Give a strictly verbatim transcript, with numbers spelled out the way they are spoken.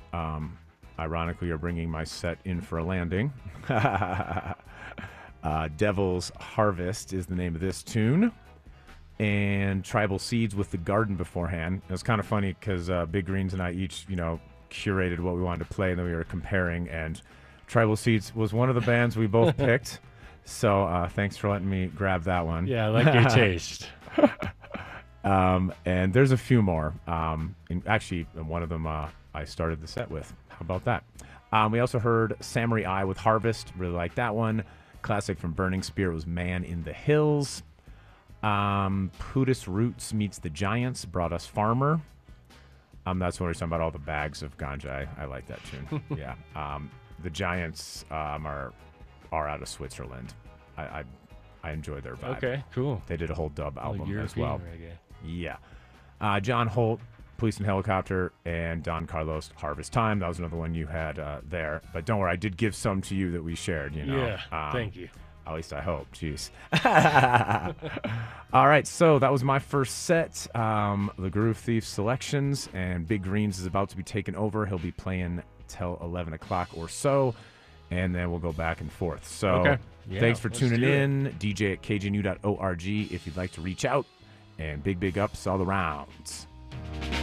um, ironically, are bringing my set in for a landing. uh, Devil's Harvest is the name of this tune. And Tribal Seeds with The Garden beforehand. It was kind of funny because uh, Big Greens and I each, you know, curated what we wanted to play, and then we were comparing, and Tribal Seeds was one of the bands we both picked. So uh, thanks for letting me grab that one. Yeah, I like your taste. um, and there's a few more. Um, and actually, one of them uh, I started the set with. How about that? Um, we also heard Samurai Eye with Harvest. Really like that one. Classic from Burning Spear was Man in the Hills. Um, Pudis Roots meets the Giants brought us Farmer. Um, that's when we're talking about all the bags of ganja. I, I like that tune. Yeah. Um, the Giants um, are are out of Switzerland. I I, I enjoy their vibe. Okay, cool. They did a whole dub album European as well. Reggae. Yeah. Uh, John Holt, Police and Helicopter, and Don Carlos, Harvest Time. That was another one you had uh, there. But don't worry, I did give some to you that we shared. You know. Yeah. Um, thank you. At least I hope. Jeez. All right, so that was my first set. Um, the Groove Thief selections, and Big Greens is about to be taken over. He'll be playing till eleven o'clock or so, and then we'll go back and forth. So Okay. Yeah, thanks for let's tuning do it. in. D J at K J N U dot org if you'd like to reach out, and big, big ups all around.